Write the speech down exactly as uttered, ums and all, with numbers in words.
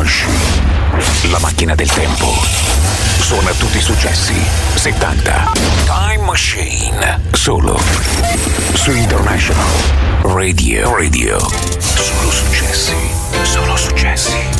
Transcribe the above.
Machine. La macchina del tempo. Suona tutti i successi settanta. Time Machine. Solo su International Radio. Radio. Solo successi. Solo successi.